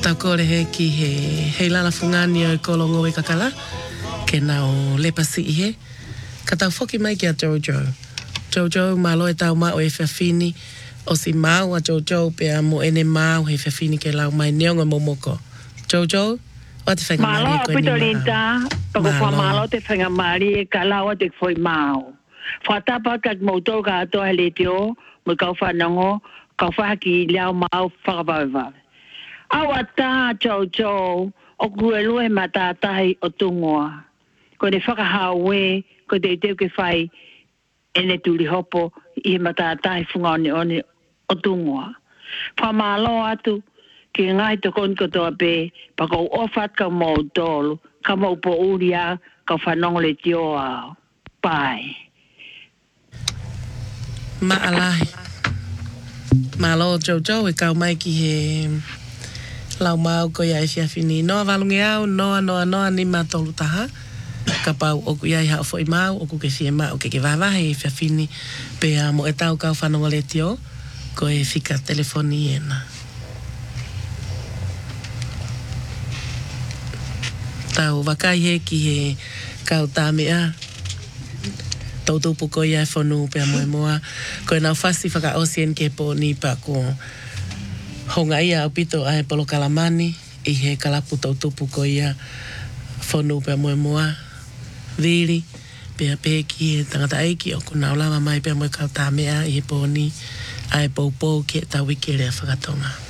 Tau kore he ki he lala fungani o kolongo e kakala. Ke na o lepasi i he. Ka tau foki mai ki a Jojo. Jojo malo e tau mao e whiawhini. O si mau a Jojo pea mo ene mau he whiawhini ke lau mai neonga momoko. Jojo, o te whainga mari e koe ni malo, linda, pako wha malo te whainga mari e ka lau te whoi mau. Whatapa ka moutou ka atoa le teo, mo kau whanongo, kau whaki leo mau whakawaiwa. Awa tā Jojo, o kuelu e matatahi o tungoa. Ko ne whakahawe, ko te teo ke whai, ene tuli hopo, i matatahi whungone one o tungoa. Whamalo atu, ki ngai to kon ko toa pe, pa ko ofat ka mo tolu, ka mo po uria, ka whanongo le tio ao. Pai. Maalahi. Malo Jojo e kau mai ki he lau mau ko ia e whiawhini. Noa walungi au, noa ni matolu taha. Ka pau oku ia i hao fo i mau, oku ke fie mau, ke wawahe e whiawhini. Pea mo e tau kau whanongo le tio, ko e whika telefoni ena. Tau wakai he ki he kau tāmea. Tautupu ko ia e whonu pea moa. Ko e nau whasi whaka osien ke po ni pa ko honga ia au pito a he polo kalamani. I he kalapu tautupu ko ia whonu pea moa. Viri pea peki he tangata eiki o kuna olawa mai pea moe kau tāmea i he po ni. A he pou ke ta wiki rea whakatonga.